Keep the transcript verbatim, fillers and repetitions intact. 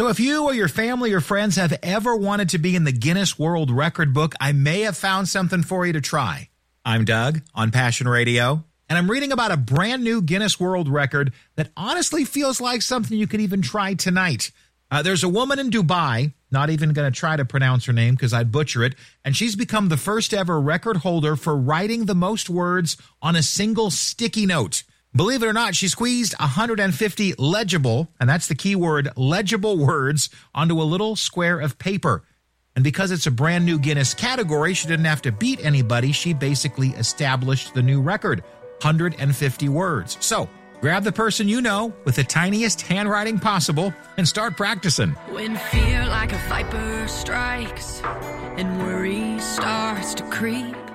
So if you or your family or friends have ever wanted to be in the Guinness World Record book, I may have found something for you to try. I'm Doug on Passion Radio, and I'm reading about a brand new Guinness World Record that honestly feels like something you could even try tonight. Uh, there's a woman in Dubai, not even going to try to pronounce her name because I'd butcher it, and she's become the first ever record holder for writing the most words on a single sticky note. Believe it or not, she squeezed one hundred fifty legible, and that's the key word, legible words onto a little square of paper. And because it's a brand new Guinness category, she didn't have to beat anybody. She basically established the new record, one hundred fifty words. So grab the person you know with the tiniest handwriting possible and start practicing. When fear like a viper strikes and worry starts to creep,